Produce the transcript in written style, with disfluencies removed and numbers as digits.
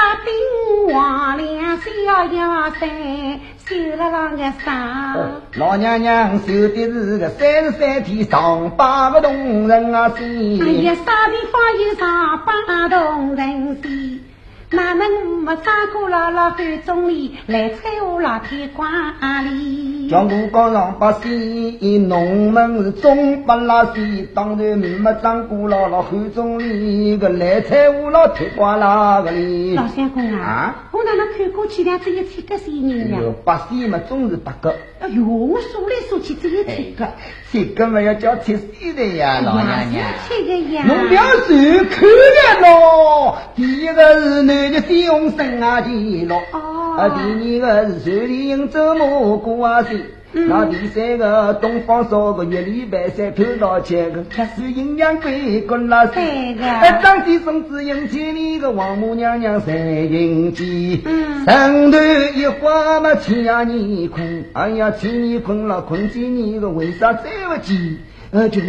兵王两小要三，修了那个啥？ 老娘娘修的是个33天上八个动人啊戏。 哎呀，啥地方有上八动人戏？哪能没张过姥姥汉总理来猜我老天瓜里？ 江湖高上八戏，农门是中八拉戏，当然没张过姥姥汉总理个来猜我老天瓜啦个里。 老相公啊，我哪能看过去两只一千个戏人呀？ 八戏嘛总是八个。 哎呦，我数来数去只有七个， 这个嘛要叫七岁的呀，老娘娘。 七个呀。 侬不要随看了咯。第一个是男的费用生啊记录，第二个是水里应周末过啊戏。那第三个东方烧个月里白菜头到切个，是阴阳鬼滚了三个。张继松子迎接你个王母娘娘三迎接。上头一花嘛亲呀你困，哎呀亲你困了困起你个为啥再不急？就